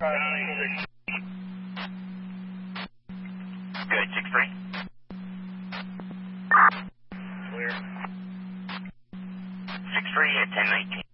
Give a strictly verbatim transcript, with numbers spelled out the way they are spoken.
Good, six three. Clear. six three at ten nineteen.